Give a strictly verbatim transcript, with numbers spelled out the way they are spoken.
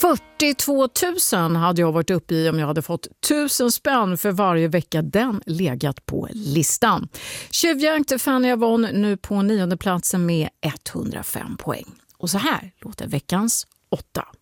fyrtiotvå tusen hade jag varit uppe i om jag hade fått tusen spänn för varje vecka den legat på listan. Tjuvjakt Fanny Avon nu på nionde platsen med etthundrafem poäng. Och så här låter veckans åtta.